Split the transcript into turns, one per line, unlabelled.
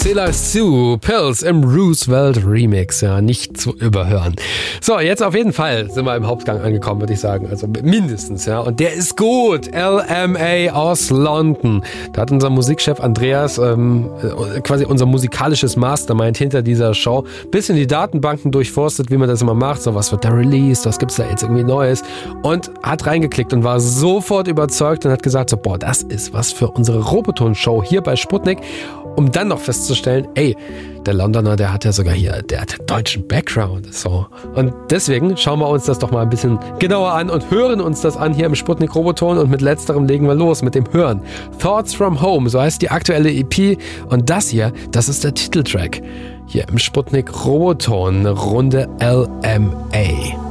Sailor Sue, Pills im Roosevelt Remix, ja, nicht zu überhören. So, jetzt auf jeden Fall sind wir im Hauptgang angekommen, würde ich sagen, also mindestens, ja, und der ist gut, LMA aus London. Da hat unser Musikchef Andreas, quasi unser musikalisches Mastermind hinter dieser Show, bisschen die Datenbanken durchforstet, wie man das immer macht, so was wird da released, was gibt's da jetzt irgendwie Neues, und hat reingeklickt und war sofort überzeugt und hat gesagt, so, boah, das ist was für unsere Roboton-Show hier bei Sputnik, um dann noch festzustellen, ey, der Londoner, der hat ja sogar hier, der hat deutschen Background, so. Und deswegen schauen wir uns das doch mal ein bisschen genauer an und hören uns das an hier im Sputnik Roboton, und mit letzterem legen wir los mit dem Hören. Thoughts from Home, so heißt die aktuelle EP, und das hier, das ist der Titeltrack hier im Sputnik Roboton, Runde LMA.